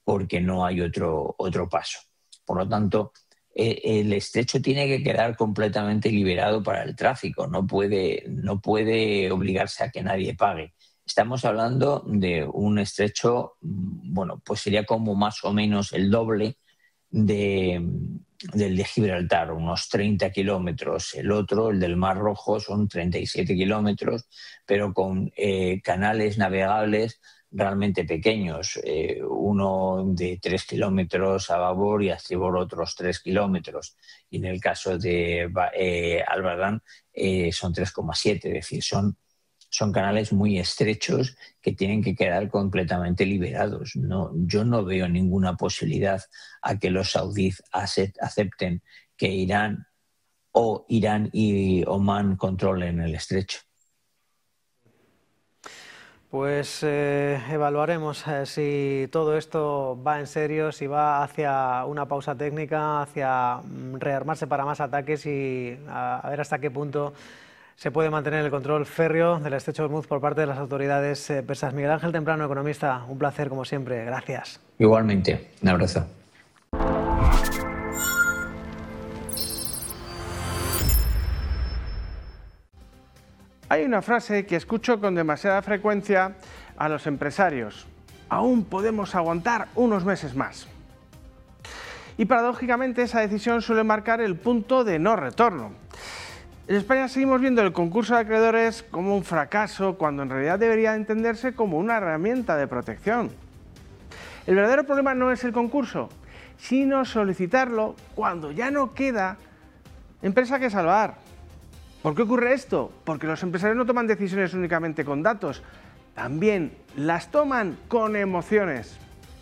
porque no hay otro paso. Por lo tanto, el estrecho tiene que quedar completamente liberado para el tráfico, no puede obligarse a que nadie pague. Estamos hablando de un estrecho, bueno, pues sería como más o menos el doble del de Gibraltar, unos 30 kilómetros. El otro, el del Mar Rojo, son 37 kilómetros, pero con canales navegables realmente pequeños, uno de 3 kilómetros a babor y a estribor otros 3 kilómetros. Y en el caso de Albardán son 3,7, es decir, son canales muy estrechos que tienen que quedar completamente liberados. Yo no veo ninguna posibilidad a que los saudíes acepten que Irán y Omán controlen el estrecho. Pues evaluaremos si todo esto va en serio, si va hacia una pausa técnica, hacia rearmarse para más ataques y a ver hasta qué punto se puede mantener el control férreo del estrecho de Hormuz por parte de las autoridades persas. Miguel Ángel Temprano, economista, un placer como siempre. Gracias. Igualmente, un abrazo. Hay una frase que escucho con demasiada frecuencia a los empresarios: aún podemos aguantar unos meses más. Y paradójicamente esa decisión suele marcar el punto de no retorno. En España seguimos viendo el concurso de acreedores como un fracaso, cuando en realidad debería entenderse como una herramienta de protección. El verdadero problema no es el concurso, sino solicitarlo cuando ya no queda empresa que salvar. ¿Por qué ocurre esto? Porque los empresarios no toman decisiones únicamente con datos, también las toman con emociones.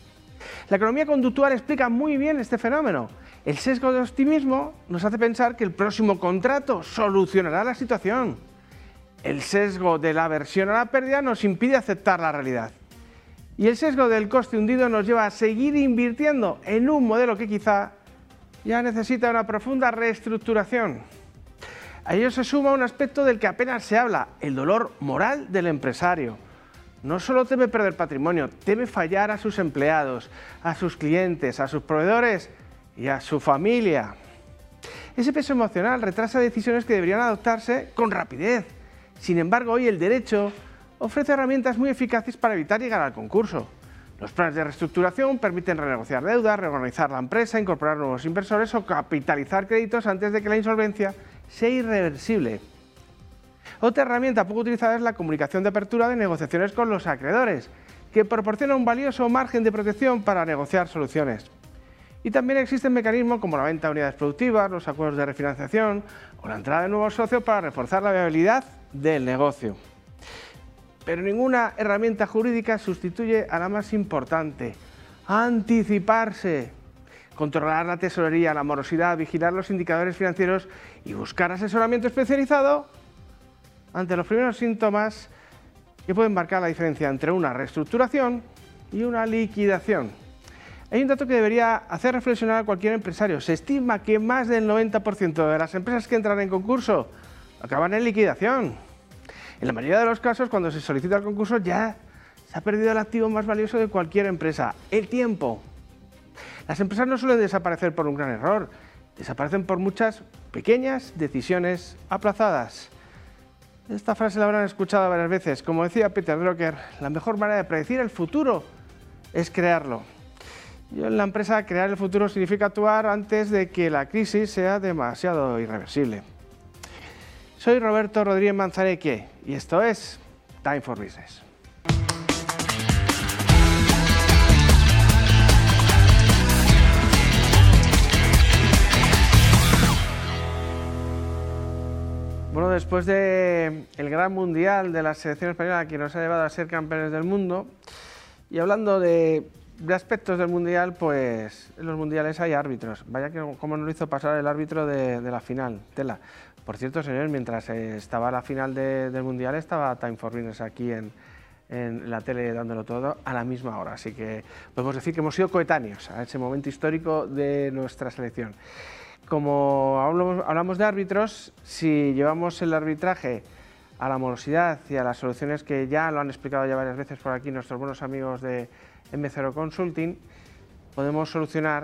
La economía conductual explica muy bien este fenómeno. El sesgo de optimismo nos hace pensar que el próximo contrato solucionará la situación. El sesgo de la aversión a la pérdida nos impide aceptar la realidad. Y el sesgo del coste hundido nos lleva a seguir invirtiendo en un modelo que quizá ya necesita una profunda reestructuración. A ello se suma un aspecto del que apenas se habla: el dolor moral del empresario. No solo teme perder patrimonio, teme fallar a sus empleados, a sus clientes, a sus proveedores y a su familia. Ese peso emocional retrasa decisiones que deberían adoptarse con rapidez. Sin embargo, hoy el derecho ofrece herramientas muy eficaces para evitar llegar al concurso. Los planes de reestructuración permiten renegociar deudas, reorganizar la empresa, incorporar nuevos inversores o capitalizar créditos antes de que la insolvencia sea irreversible. Otra herramienta poco utilizada es la comunicación de apertura de negociaciones con los acreedores, que proporciona un valioso margen de protección para negociar soluciones. Y también existen mecanismos como la venta de unidades productivas, los acuerdos de refinanciación o la entrada de nuevos socios para reforzar la viabilidad del negocio. Pero ninguna herramienta jurídica sustituye a la más importante: anticiparse. Controlar la tesorería, la morosidad, vigilar los indicadores financieros y buscar asesoramiento especializado ante los primeros síntomas que pueden marcar la diferencia entre una reestructuración y una liquidación. Hay un dato que debería hacer reflexionar a cualquier empresario. Se estima que más del 90% de las empresas que entran en concurso acaban en liquidación. En la mayoría de los casos, cuando se solicita el concurso, ya se ha perdido el activo más valioso de cualquier empresa: el tiempo. Las empresas no suelen desaparecer por un gran error, desaparecen por muchas pequeñas decisiones aplazadas. Esta frase la habrán escuchado varias veces. Como decía Peter Drucker, la mejor manera de predecir el futuro es crearlo. Y en la empresa, crear el futuro significa actuar antes de que la crisis sea demasiado irreversible. Soy Roberto Rodríguez Manzaneque y esto es Time for Business. Bueno, después del gran mundial de la selección española, que nos ha llevado a ser campeones del mundo, y hablando de aspectos del mundial, pues en los mundiales hay árbitros. Vaya que cómo nos lo hizo pasar el árbitro de la final, tela. Por cierto, señores, mientras estaba la final del mundial, estaba Time for Business aquí en la tele dándolo todo a la misma hora. Así que podemos decir que hemos sido coetáneos a ese momento histórico de nuestra selección. Como hablamos de árbitros, si llevamos el arbitraje a la morosidad y a las soluciones que ya lo han explicado ya varias veces por aquí nuestros buenos amigos de M0 Consulting, podemos solucionar